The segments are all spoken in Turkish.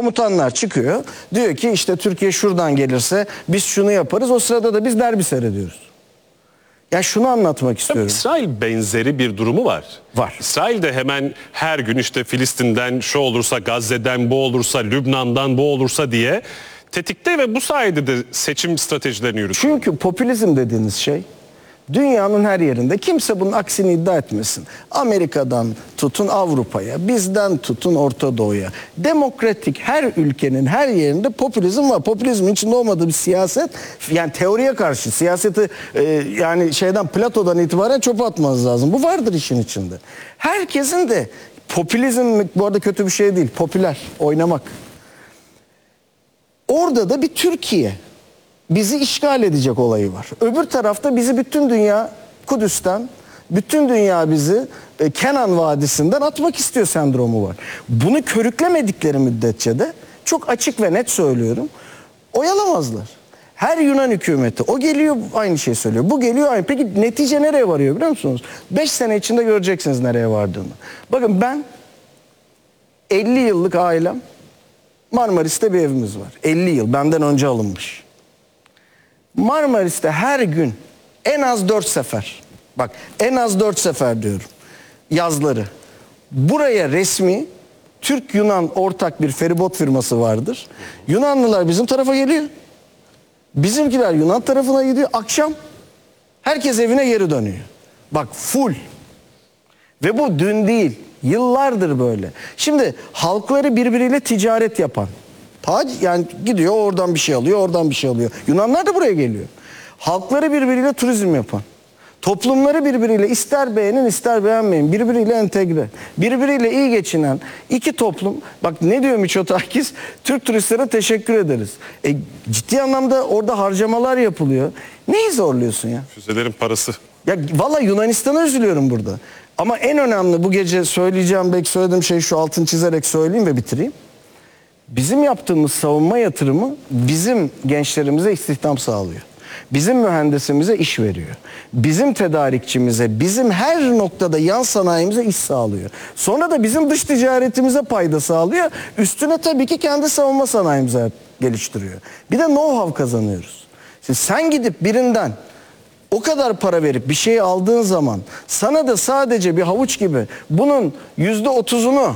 komutanlar çıkıyor. Diyor ki işte Türkiye şuradan gelirse biz şunu yaparız. O sırada da biz derbi seyrediyoruz. Ya şunu anlatmak istiyorum. İsrail benzeri bir durumu var. Var. İsrail de hemen her gün işte Filistin'den şu olursa, Gazze'den bu olursa, Lübnan'dan bu olursa diye tetikte ve bu sayede de seçim stratejilerini yürütüyor. Çünkü popülizm dediğiniz şey dünyanın her yerinde, kimse bunun aksini iddia etmesin. Amerika'dan tutun Avrupa'ya, bizden tutun Orta Doğu'ya. Demokratik her ülkenin her yerinde popülizm var. Popülizmin içinde olmadığı bir siyaset, yani teoriye karşı siyaseti yani Plato'dan itibaren çöpe atmanız lazım. Bu vardır işin içinde. Herkesin de popülizm, bu arada kötü bir şey değil, popüler oynamak. Orada da bir Türkiye bizi işgal edecek olayı var. Öbür tarafta bizi bütün dünya Kudüs'ten, bütün dünya bizi Kenan Vadisi'nden atmak istiyor sendromu var. Bunu körüklemedikleri müddetçe de çok açık ve net söylüyorum, oyalamazlar. Her Yunan hükümeti, o geliyor aynı şeyi söylüyor, bu geliyor aynı. Peki netice nereye varıyor biliyor musunuz? 5 sene içinde göreceksiniz nereye vardığını. Bakın ben 50 yıllık ailem, Marmaris'te bir evimiz var. 50 yıl benden önce alınmış. Marmaris'te her gün en az 4 sefer, bak en az 4 sefer diyorum, yazları buraya resmi Türk-Yunan ortak bir feribot firması vardır. Yunanlılar bizim tarafa geliyor. Bizimkiler Yunan tarafına gidiyor. Akşam herkes evine geri dönüyor. Bak full. Ve bu dün değil, yıllardır böyle. Şimdi halkları birbiriyle ticaret yapan, yani gidiyor oradan bir şey alıyor, oradan bir şey alıyor. Yunanlar da buraya geliyor. Halkları birbiriyle turizm yapan, toplumları birbiriyle ister beğenin ister beğenmeyin, birbiriyle entegre, birbiriyle iyi geçinen iki toplum. Bak ne diyor Mitsotakis? Türk turistlere teşekkür ederiz. Ciddi anlamda orada harcamalar yapılıyor. Neyi zorluyorsun ya? Füzelerin parası. Ya vallahi Yunanistan'a üzülüyorum burada. Ama en önemli bu gece söyleyeceğim, belki söylediğim şey şu, altını çizerek söyleyeyim ve bitireyim. Bizim yaptığımız savunma yatırımı bizim gençlerimize istihdam sağlıyor. Bizim mühendisimize iş veriyor. Bizim tedarikçimize, bizim her noktada yan sanayimize iş sağlıyor. Sonra da bizim dış ticaretimize payda sağlıyor. Üstüne tabii ki kendi savunma sanayimize geliştiriyor. Bir de know-how kazanıyoruz. Şimdi sen gidip birinden o kadar para verip bir şey aldığın zaman sana da sadece bir havuç gibi bunun %30'unu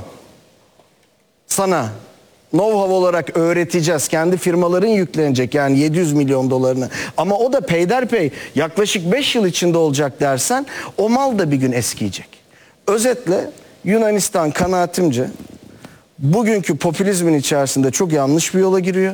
sana know-how olarak öğreteceğiz. Kendi firmaların yüklenecek yani 700 milyon dolarını. Ama o da peyderpey yaklaşık 5 yıl içinde olacak dersen o mal da bir gün eskiyecek. Özetle Yunanistan kanaatimce bugünkü popülizmin içerisinde çok yanlış bir yola giriyor.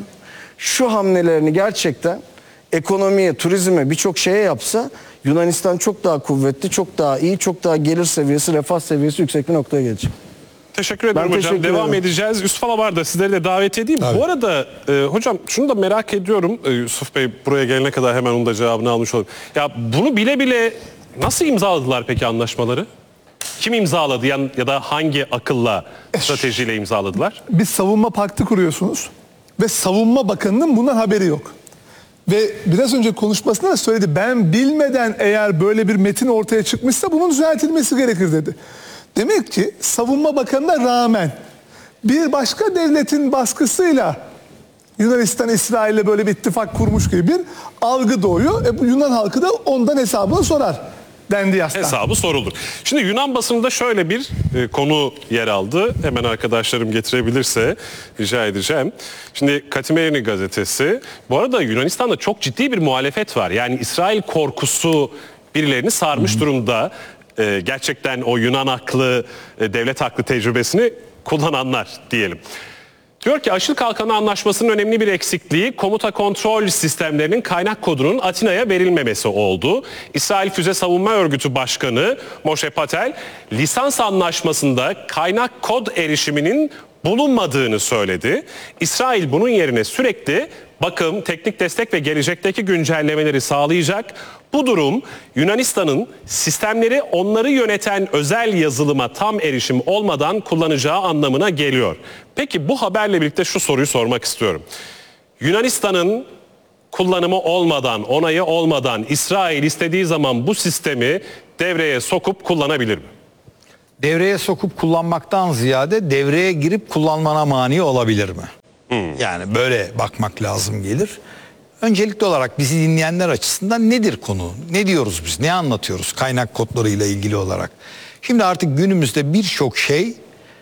Şu hamlelerini gerçekten ekonomiye, turizme, birçok şeye yapsa Yunanistan çok daha kuvvetli, çok daha iyi, çok daha gelir seviyesi, refah seviyesi yüksek bir noktaya gelecek. Teşekkür ederim hocam. Devam edeceğiz. Yusuf Alabar da sizleri de davet edeyim. Tabii. Bu arada hocam şunu da merak ediyorum. Yusuf Bey buraya gelene kadar hemen onun da cevabını almış olayım. Ya bunu bile bile nasıl imzaladılar peki anlaşmaları? Kim imzaladı ya da hangi akılla, stratejiyle imzaladılar? Bir savunma paktı kuruyorsunuz ve savunma bakanının bundan haberi yok. Ve biraz önce konuşmasında da söyledi. Ben bilmeden eğer böyle bir metin ortaya çıkmışsa bunun düzeltilmesi gerekir dedi. Demek ki savunma bakanına rağmen bir başka devletin baskısıyla Yunanistan İsrail'le böyle bir ittifak kurmuş gibi bir algı doğuyor. Bu Yunan halkı da ondan hesabını sorar dendi yastan. Hesabı sorulur. Şimdi Yunan basınında şöyle bir konu yer aldı. Hemen arkadaşlarım getirebilirse rica edeceğim. Şimdi Katimerini gazetesi. Bu arada Yunanistan'da çok ciddi bir muhalefet var. Yani İsrail korkusu birilerini sarmış durumda. Gerçekten o Yunan haklı, devlet haklı tecrübesini kullananlar diyelim. Diyor ki Aşil Kalkanı Anlaşması'nın önemli bir eksikliği komuta kontrol sistemlerinin kaynak kodunun Atina'ya verilmemesi oldu. İsrail Füze Savunma Örgütü Başkanı Moshe Patel lisans anlaşmasında kaynak kod erişiminin bulunmadığını söyledi. İsrail bunun yerine sürekli bakım, teknik destek ve gelecekteki güncellemeleri sağlayacak. Bu durum Yunanistan'ın sistemleri onları yöneten özel yazılıma tam erişim olmadan kullanacağı anlamına geliyor. Peki bu haberle birlikte şu soruyu sormak istiyorum. Yunanistan'ın kullanımı olmadan, onayı olmadan İsrail istediği zaman bu sistemi devreye sokup kullanabilir mi? Devreye sokup kullanmaktan ziyade devreye girip kullanmana mani olabilir mi? Yani böyle bakmak lazım gelir. Öncelikli olarak bizi dinleyenler açısından nedir konu? Ne diyoruz biz? Ne anlatıyoruz kaynak kodlarıyla ilgili olarak? Şimdi artık günümüzde birçok şey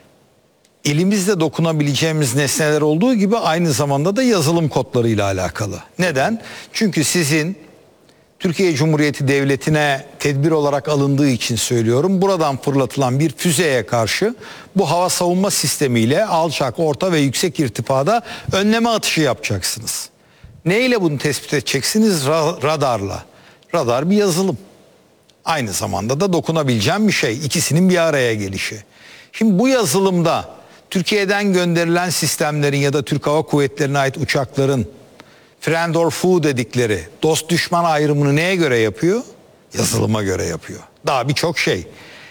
elimizde dokunabileceğimiz nesneler olduğu gibi aynı zamanda da yazılım kodlarıyla alakalı. Neden? Çünkü sizin Türkiye Cumhuriyeti Devleti'ne tedbir olarak alındığı için söylüyorum. Buradan fırlatılan bir füzeye karşı bu hava savunma sistemiyle alçak, orta ve yüksek irtifada önleme atışı yapacaksınız. Neyle bunu tespit edeceksiniz? Radarla. Radar bir yazılım. Aynı zamanda da dokunabileceğim bir şey. İkisinin bir araya gelişi. Şimdi bu yazılımda Türkiye'den gönderilen sistemlerin ya da Türk Hava Kuvvetleri'ne ait uçakların friend or foe dedikleri dost düşman ayrımını neye göre yapıyor? Yazılıma göre yapıyor. Daha birçok şey.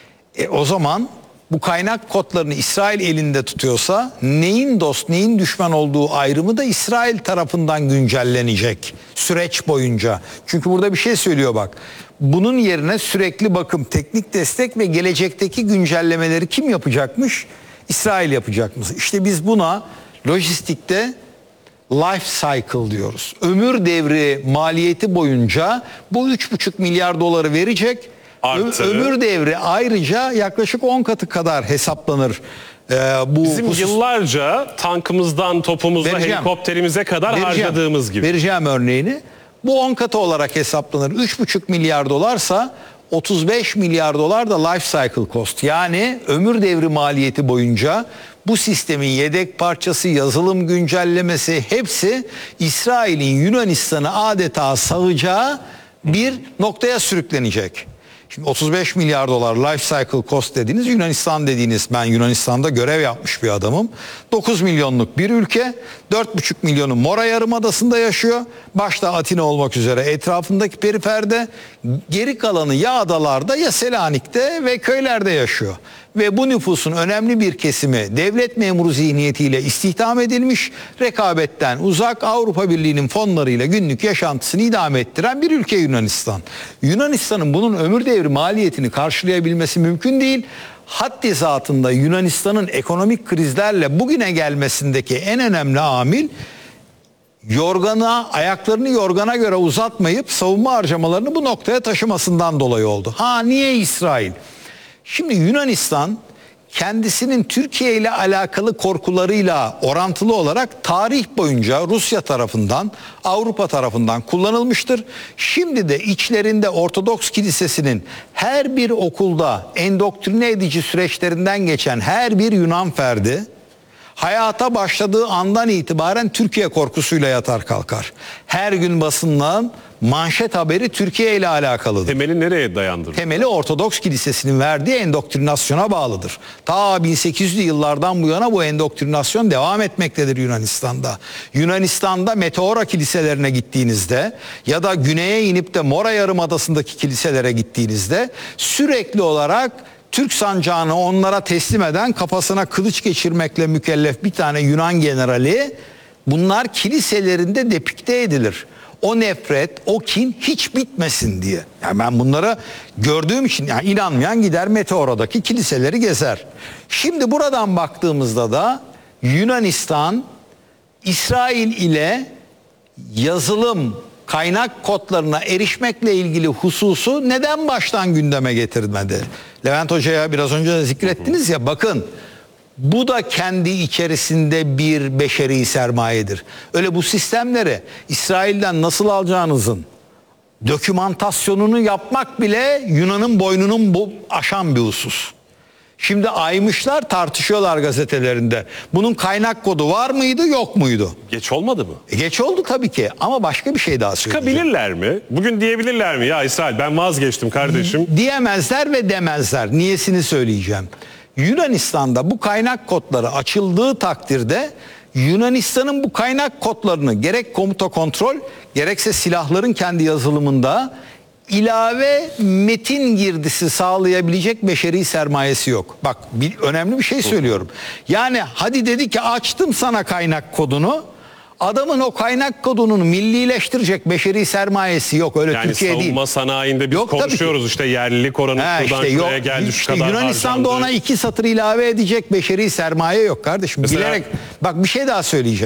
O zaman bu kaynak kodlarını İsrail elinde tutuyorsa neyin dost neyin düşman olduğu ayrımı da İsrail tarafından güncellenecek süreç boyunca. Çünkü burada bir şey söylüyor bak. Bunun yerine sürekli bakım, teknik destek ve gelecekteki güncellemeleri kim yapacakmış? İsrail yapacakmış. İşte biz buna lojistikte life cycle diyoruz. Ömür devri maliyeti boyunca bu 3,5 milyar doları verecek. Ömür devri ayrıca yaklaşık 10 katı kadar hesaplanır. Bizim yıllarca tankımızdan topumuza, helikopterimize kadar harcadığımız gibi. Vereceğim örneğini. Bu 10 katı olarak hesaplanır. 3,5 milyar dolarsa 35 milyar dolar da life cycle cost. Yani ömür devri maliyeti boyunca bu sistemin yedek parçası, yazılım güncellemesi hepsi İsrail'in Yunanistan'ı adeta sağacağı bir noktaya sürüklenecek. Şimdi 35 milyar dolar life cycle cost dediğiniz Yunanistan dediğiniz, ben Yunanistan'da görev yapmış bir adamım. 9 milyonluk bir ülke, 4,5 milyonu Mora Yarımadası'nda yaşıyor. Başta Atina olmak üzere etrafındaki periferde, geri kalanı ya adalarda ya Selanik'te ve köylerde yaşıyor. Ve bu nüfusun önemli bir kesimi devlet memuru zihniyetiyle istihdam edilmiş, rekabetten uzak, Avrupa Birliği'nin fonlarıyla günlük yaşantısını idame ettiren bir ülke Yunanistan. Yunanistan'ın bunun ömür devri maliyetini karşılayabilmesi mümkün değil. Haddi zatında Yunanistan'ın ekonomik krizlerle bugüne gelmesindeki en önemli amil, ayaklarını yorgana göre uzatmayıp savunma harcamalarını bu noktaya taşımasından dolayı oldu. Niye İsrail? Şimdi Yunanistan kendisinin Türkiye ile alakalı korkularıyla orantılı olarak tarih boyunca Rusya tarafından, Avrupa tarafından kullanılmıştır. Şimdi de içlerinde Ortodoks Kilisesi'nin her bir okulda endoktrine edici süreçlerinden geçen her bir Yunan ferdi hayata başladığı andan itibaren Türkiye korkusuyla yatar kalkar. Her gün basından manşet haberi Türkiye ile alakalıdır. Temeli nereye dayandırır? Temeli Ortodoks Kilisesi'nin verdiği endoktrinasyona bağlıdır. Ta 1800'lü yıllardan bu yana bu endoktrinasyon devam etmektedir Yunanistan'da. Yunanistan'da Meteora kiliselerine gittiğinizde ya da güneye inip de Mora Yarımadası'ndaki kiliselere gittiğinizde sürekli olarak Türk sancağını onlara teslim eden, kafasına kılıç geçirmekle mükellef bir tane Yunan generali, bunlar kiliselerinde depikte edilir. O nefret, o kin hiç bitmesin diye. Yani ben bunları gördüğüm için, yani inanmayan gider Meteora'daki kiliseleri gezer. Şimdi buradan baktığımızda da Yunanistan, İsrail ile yazılım kaynak kodlarına erişmekle ilgili hususu neden baştan gündeme getirmedi? Levent Hoca'ya biraz önce de zikrettiniz ya, bakın bu da kendi içerisinde bir beşeri sermayedir. Öyle bu sistemleri İsrail'den nasıl alacağınızın dokümantasyonunu yapmak bile Yunan'ın boynunun aşan bir husus. Şimdi aymışlar, tartışıyorlar gazetelerinde. Bunun kaynak kodu var mıydı, yok muydu? Geç olmadı mı? Geç oldu tabii ki, ama başka bir şey daha söyleyeceğim. Çıkabilirler mi? Bugün diyebilirler mi? Ya İsrail, ben vazgeçtim kardeşim. Diyemezler ve demezler. Niyesini söyleyeceğim. Yunanistan'da bu kaynak kodları açıldığı takdirde Yunanistan'ın bu kaynak kodlarını gerek komuta kontrol gerekse silahların kendi yazılımında ilave metin girdisi sağlayabilecek beşeri sermayesi yok. Bak, önemli bir şey söylüyorum. Yani hadi dedi ki açtım sana kaynak kodunu. Adamın o kaynak kodunun millileştirecek beşeri sermayesi yok. Öyle yani Türkiye değil. savunma sanayinde biz yok, konuşuyoruz işte yerlilik oranı şuradan işte şuraya geldi, şu kadar Yunanistan'da harcandı. ona 2 satır ilave edecek beşeri sermaye yok kardeşim. Mesela, Bilerek, bak bir şey daha söyleyeceğim.